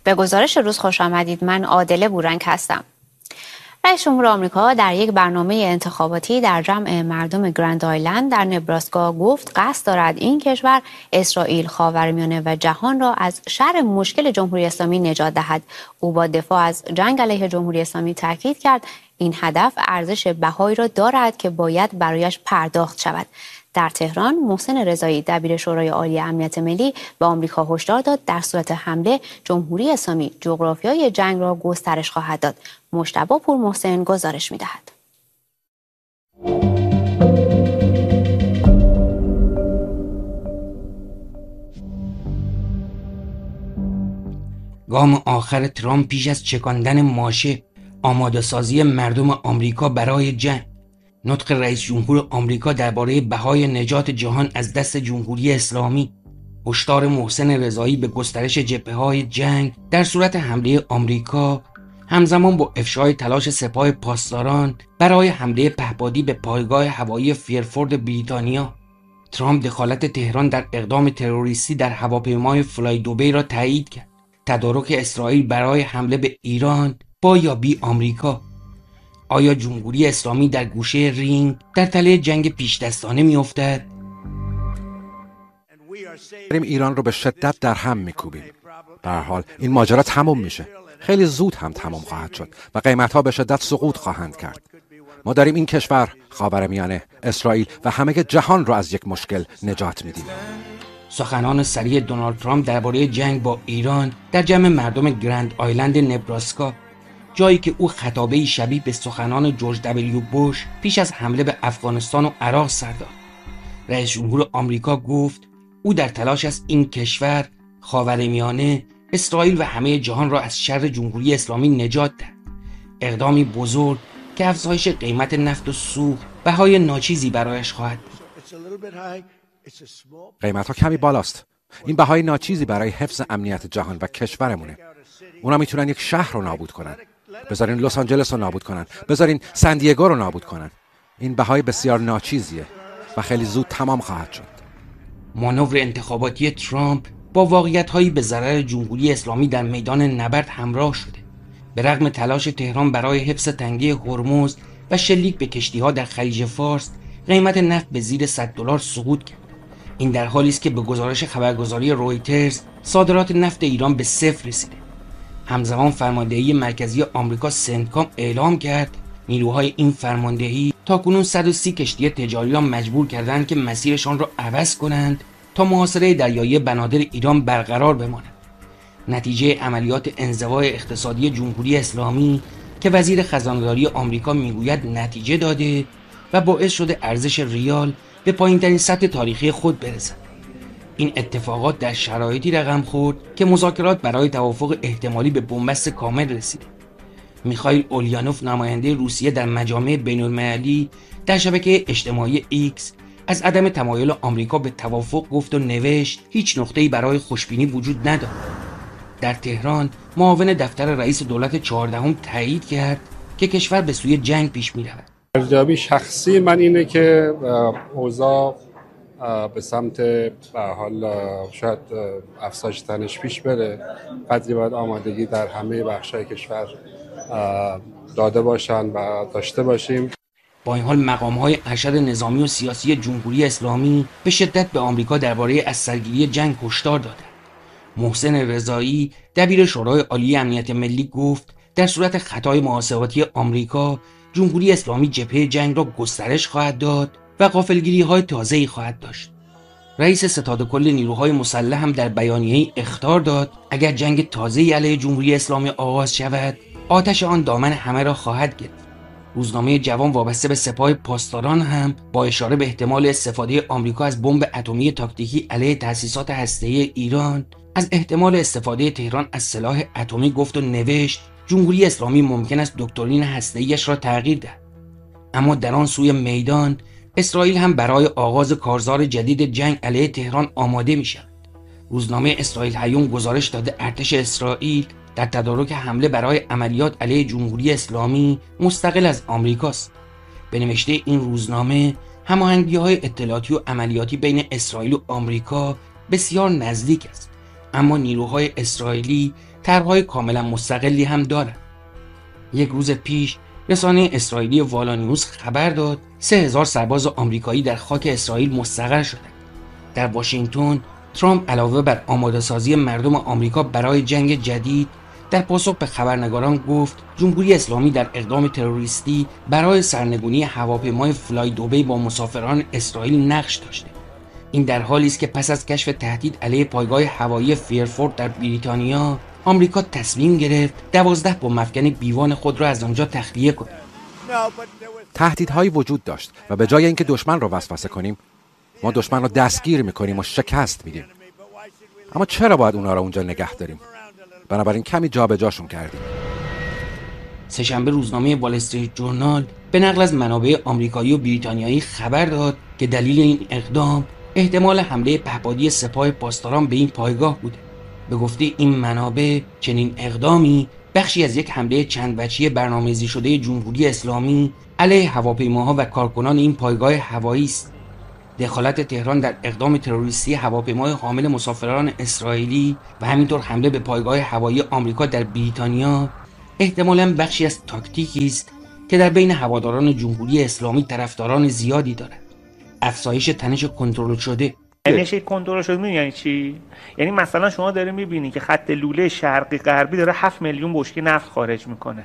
به گزارش روز خوش آمدید. من عادله بورنگ هستم. رئیس جمهور آمریکا در یک برنامه انتخاباتی در جمع مردم گرند آیلند در نبراسکا گفت قصد دارد این کشور اسرائیل، خاورمیانه و جهان را از شر مشکل جمهوری اسلامی نجات دهد. او با دفاع از جنگ علیه جمهوری اسلامی تاکید کرد این هدف ارزش بهایی را دارد که باید برایش پرداخت شود. در تهران محسن رضایی دبیر شورای عالی امنیت ملی به آمریکا هشدار داد در صورت حمله جمهوری اسلامی جغرافیای جنگ را گسترش خواهد داد. مجتبی پور محسن گزارش می‌دهد. گام آخر ترامپ پیش از چکاندن ماشه، آماده سازی مردم آمریکا برای جنگ. نطق رئیس جمهور آمریکا درباره بهای نجات جهان از دست جمهوری اسلامی. هشدار محسن رضایی به گسترش جبهه‌های جنگ در صورت حمله آمریکا، همزمان با افشای تلاش سپاه پاسداران برای حمله پهپادی به پایگاه هوایی فیرفورد بریتانیا. ترامپ دخالت تهران در اقدام تروریستی در هواپیمای فلای دوبی را تایید کرد. تدارک اسرائیل برای حمله به ایران با یا بی آمریکا. آیا جمهوری اسلامی در گوشه رینگ در تله جنگ پیش دستانه می افتد؟ داریم ایران رو به شدت در هم میکوبیم. به هر حال این ماجرا تموم میشه. خیلی زود هم تمام خواهد شد و قیمت‌ها به شدت سقوط خواهند کرد. ما داریم این کشور، خاورمیانه، اسرائیل و همه جهان رو از یک مشکل نجات میدیم. سخنان سریع دونالد ترامپ درباره جنگ با ایران در جمع مردم گرند آیلند نبراسکا، جایی که او خطابه‌ای شبیه به سخنان جورج دبلیو بوش پیش از حمله به افغانستان و عراق سر داد. رئیس جمهور آمریکا گفت او در تلاش است این کشور، خاورمیانه، اسرائیل و همه جهان را از شر جمهوری اسلامی نجات دهد. اقدامی بزرگ که افزایش قیمت نفت و سوخت بهای ناچیزی برایش خواهد بود. قیمت‌ها کمی بالاست. این بهای ناچیزی برای حفظ امنیت جهان و کشورمونه. اونا میتونن یک شهر رو نابود کنن. بذارین لس آنجلس رو نابود کنن. بذارین سن دیگو رو نابود کنن. این بهای بسیار ناچیزیه و خیلی زود تمام خواهد شد. مانور انتخاباتی ترامپ با واقعیت‌هایی به ضرر جمهوری اسلامی در میدان نبرد همراه شده. به رغم تلاش تهران برای حفظ تنگه هرمز و شلیک به کشتی‌ها در خلیج فارس، قیمت نفت به زیر $100 سقوط کرد. این در حالی است که به گزارش خبرگزاری رویترز صادرات نفت ایران به صفر رسیده. همزمان فرماندهی مرکزی آمریکا سنتکام اعلام کرد نیروهای این فرماندهی تاکنون 130 کشتی تجاری را مجبور کردند که مسیرشان را عوض کنند تا محاصره دریایی بنادر ایران برقرار بماند. نتیجه عملیات انزوای اقتصادی جمهوری اسلامی که وزیر خزانه‌داری آمریکا میگوید نتیجه داده و باعث شده ارزش ریال به پایین‌ترین سطح تاریخی خود برسد. این اتفاقات در شرایطی رقم خورد که مذاکرات برای توافق احتمالی به بنبست کامل رسید. میخائیل اولیانوف نماینده روسیه در مجامع بین‌المللی در شبکه اجتماعی ایکس از عدم تمایل آمریکا به توافق گفت و نوشت هیچ نقطه‌ای برای خوشبینی وجود ندارد. در تهران معاون دفتر رئیس دولت 14 تایید کرد که کشور به سوی جنگ پیش می‌رود. ارزیابی شخصی من اینه که اوضاع به سمت به حال شاید افزایش تنش پیش بره. قدری باید آمادگی در همه بخش‌های کشور داده باشن و داشته باشیم. با این حال مقام‌های ارشد نظامی و سیاسی جمهوری اسلامی به شدت به آمریکا درباره از سرگیری جنگ هشدار دادند. محسن رضایی دبیر شورای عالی امنیت ملی گفت در صورت خطای محاسباتی آمریکا، جمهوری اسلامی جبهه جنگ را گسترش خواهد داد و غافلگیری‌های تازه‌ای خواهد داشت. رئیس ستاد کل نیروهای مسلح هم در بیانیه‌ای اخطار داد اگر جنگ تازه‌ای علیه جمهوری اسلامی آغاز شود، آتش آن دامن همه را خواهد گرفت. روزنامه جوان وابسته به سپاه پاسداران هم با اشاره به احتمال استفاده آمریکا از بمب اتمی تاکتیکی علیه تأسیسات هسته‌ای ایران، از احتمال استفاده تهران از سلاح اتمی گفت و نوشت جمهوری اسلامی ممکن است دکترین هسته‌ایش را تغییر دهد. اما در آن سوی میدان اسرائیل هم برای آغاز کارزار جدید جنگ علیه تهران آماده می شود. روزنامه اسرائیل هیوم گزارش داده ارتش اسرائیل در تدارک حمله برای عملیات علیه جمهوری اسلامی مستقل از آمریکاست. به نوشته این روزنامه هماهنگی‌های اطلاعاتی و عملیاتی بین اسرائیل و آمریکا بسیار نزدیک است، اما نیروهای اسرائیلی طرح‌های کاملا مستقلی هم دارند. یک روز پیش رسانه اسرائیلی والا نیوز خبر داد 3000 سرباز آمریکایی در خاک اسرائیل مستقر شدند. در واشنگتن ترامپ علاوه بر آماده‌سازی مردم آمریکا برای جنگ جدید، در پاسخ به خبرنگاران گفت جمهوری اسلامی در اقدام تروریستی برای سرنگونی هواپیمای فلای دوبی با مسافران اسرائیل نقش داشته. این در حالی است که پس از کشف تهدید علیه پایگاه هوایی فیرفورد در بریتانیا، آمریکا تصمیم گرفت 12 بمب افکن بیوان خود را از آنجا تخلیه کند. تهدیدهایی وجود داشت و به جای اینکه دشمن را وسوسه کنیم، ما دشمن را دستگیر میکنیم و شکست میدیم. اما چرا باید اونا را اونجا نگه داریم؟ بنابراین کمی جابجاشون کردیم. سه‌شنبه روزنامه وال استریت جورنال به نقل از منابع آمریکایی و بریتانیایی خبر داد که دلیل این اقدام احتمال حمله پهپادی سپاه پاسداران به این پایگاه بوده. به گفته این منابع چنین اقدامی بخشی از یک حمله چند وجهی برنامه‌ریزی شده جمهوری اسلامی علیه هواپیماها و کارکنان این پایگاه هوایی است. دخالت تهران در اقدام تروریستی هواپیمای حامل مسافران اسرائیلی و همینطور حمله به پایگاه هوایی آمریکا در بریتانیا احتمالاً بخشی از تاکتیکی است که در بین هواداران جمهوری اسلامی طرفداران زیادی دارد. افزایش تنش کنترل شده. تنش کنترل شده یعنی چی؟ یعنی مثلا شما داری میبینی که خط لوله شرقی غربی داره 7 میلیون بشکه نفت خارج میکنه.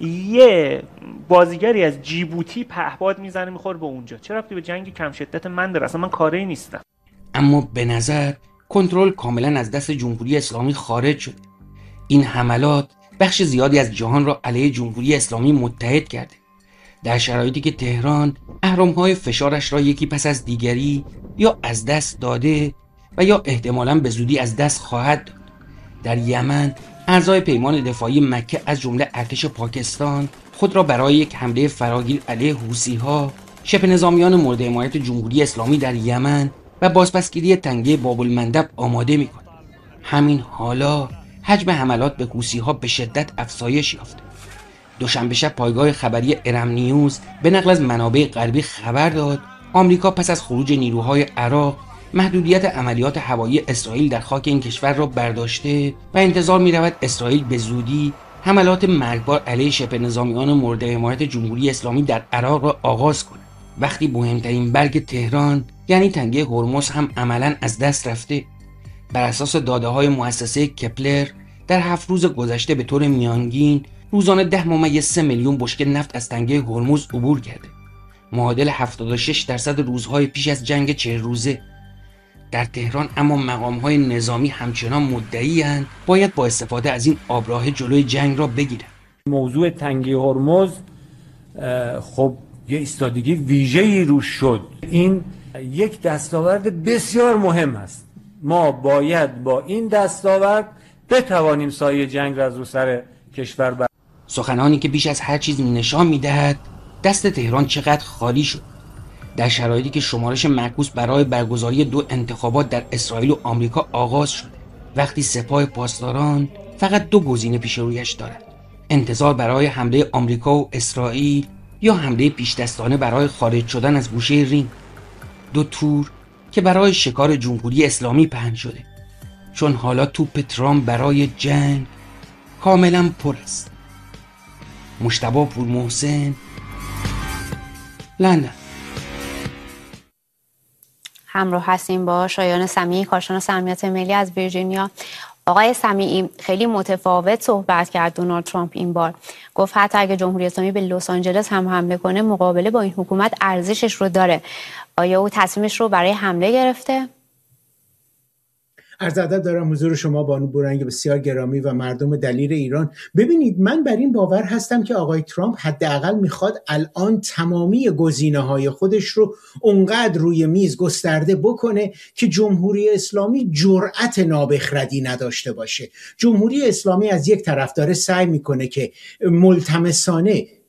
یه بازیگری از جیبوتی پهپاد میزنه میخوره به اونجا. چرا ربطی به جنگ کم شدت من داره؟ اصلا من کاری نیستم. اما به نظر کنترل کاملا از دست جمهوری اسلامی خارج شد. این حملات بخش زیادی از جهان را علیه جمهوری اسلامی متحد کرده. در شرایطی که تهران اهرم‌های فشارش را یکی پس از دیگری یا از دست داده و یا احتمالاً به زودی از دست خواهد داد. در یمن اعضای پیمان دفاعی مکه از جمله ارتش پاکستان خود را برای یک حمله فراگیر علیه حوثی‌ها، شبه نظامیان مورد حمایت جمهوری اسلامی در یمن و بازپسگیری تنگه باب‌المندب آماده می‌کنند. همین حالا حجم حملات به حوثی‌ها به شدت افزایش یافته. دوشنبه شب پایگاه خبری ارم نیوز به نقل از منابع غربی خبر داد آمریکا پس از خروج نیروهای عراق محدودیت عملیات هوایی اسرائیل در خاک این کشور را برداشته و انتظار می‌رود اسرائیل به زودی حملات مرگبار علیه شبه نظامیان مورد حمایت جمهوری اسلامی در عراق را آغاز کند. وقتی مهمترین برگ تهران یعنی تنگه هرمز هم عملاً از دست رفته. بر اساس داده‌های مؤسسه کپلر در 7 روز گذشته به طور میانگین روزانه 10.3 میلیون بشکه نفت از تنگه هرمز عبور کرده، معادل 76% روزهای پیش از جنگ 40 روزه. در تهران اما مقام‌های نظامی همچنان مدعی‌اند باید با استفاده از این آبراه جلوی جنگ را بگیرند. موضوع تنگه هرمز خب یه ایستادگی ویژه‌ای روش شد. این یک دستاورد بسیار مهم است. ما باید با این دستاورد بتوانیم سایه جنگ را از رو سر کشور بر. سخنانی که بیش از هر چیز نشان می‌دهد دست تهران چقدر خالی شد. در شرایطی که شمارش معکوس برای برگزاری 2 انتخابات در اسرائیل و آمریکا آغاز شده، وقتی سپاه پاسداران فقط 2 گزینه پیش رویش دارد: انتظار برای حمله آمریکا و اسرائیل یا حمله پیش‌دستانه برای خارج شدن از گوشه ریم. 2 تور که برای شکار جمهوری اسلامی پهن شده، چون حالا توپ ترامپ برای جنگ کاملا پر است. مجتبی پورمحسن، لندن. همراه هستیم با شایان سمیعی، کارشناس امنیت ملی از ویرجینیا. آقای سمیعی، خیلی متفاوت صحبت کرد دونالد ترامپ این بار. گفت حتی اگه جمهوری اسلامی به لس آنجلس هم حمله کنه، مقابله با این حکومت ارزشش رو داره. آیا او تصمیمش رو برای حمله گرفته؟ عرض ادب دارم حضور شما بانو بورنگ بسیار گرامی و مردم دلیر ایران. ببینید، من بر این باور هستم که آقای ترامپ حداقل میخواد الان تمامی گزینه‌های خودش رو اونقدر روی میز گسترده بکنه که جمهوری اسلامی جرأت نابخردی نداشته باشه. جمهوری اسلامی از یک طرف داره سعی میکنه که ملتمسانه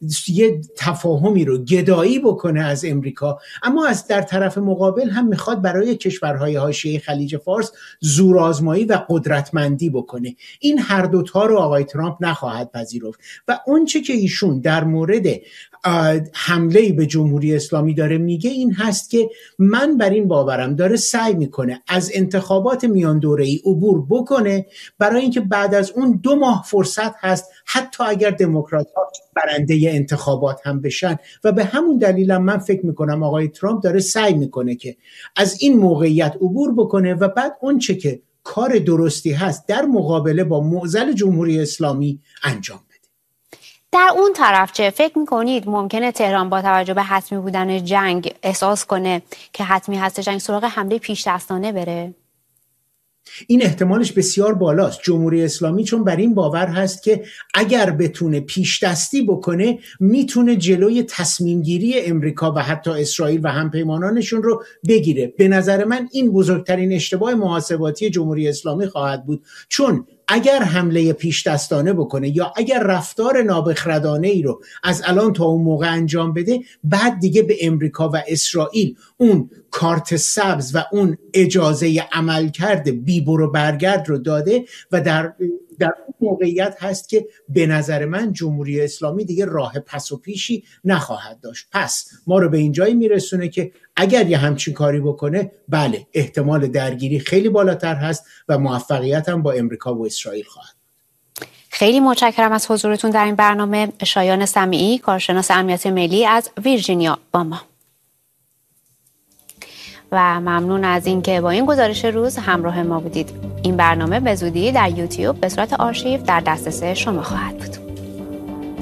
یه تفاهمی رو گدایی بکنه از امریکا، اما از در طرف مقابل هم میخواد برای کشورهای حاشیه خلیج فارس زورآزمایی و قدرتمندی بکنه. این هر دوتا رو آقای ترامپ نخواهد پذیرفت و اونچه که ایشون در مورد حمله به جمهوری اسلامی داره میگه این هست که من بر این باورم داره سعی میکنه از انتخابات میان دوره‌ای عبور بکنه، برای اینکه بعد از اون 2 ماه فرصت هست حتی اگر دموکرات‌ها برنده انتخابات هم بشن. و به همون دلیلم من فکر میکنم آقای ترامپ داره سعی میکنه که از این موقعیت عبور بکنه و بعد اون چه که کار درستی هست در مقابله با معضل جمهوری اسلامی انجام بده. در اون طرف چه فکر میکنید ممکنه تهران با توجه به حتمی بودن جنگ احساس کنه که حتمی هست جنگ سراغ حمله پیش دستانه بره؟ این احتمالش بسیار بالاست. جمهوری اسلامی چون بر این باور هست که اگر بتونه پیش دستی بکنه میتونه جلوی تصمیم گیری امریکا و حتی اسرائیل و همپیمانانشون رو بگیره. به نظر من این بزرگترین اشتباه محاسباتی جمهوری اسلامی خواهد بود، چون اگر حمله پیش دستانه بکنه یا اگر رفتار نابخردانه ای رو از الان تا اون موقع انجام بده، بعد دیگه به امریکا و اسرائیل اون کارت سبز و اون اجازه عملکرد بی برو برگرد رو داده و در اون موقعیت هست که به نظر من جمهوری اسلامی دیگه راه پس و پیشی نخواهد داشت. پس ما رو به این جایی میرسونه که اگر یه همچین کاری بکنه، بله احتمال درگیری خیلی بالاتر هست و موفقیت هم با امریکا و اسرائیل خواهد. خیلی متشکرم از حضورتون در این برنامه. شایان سمیعی، کارشناس امنیت ملی از ویرجینیا با ما. و ممنون از اینکه با این گزارش روز همراه ما بودید. این برنامه به زودی در یوتیوب به صورت آرشیو در دسترس شما خواهد بود.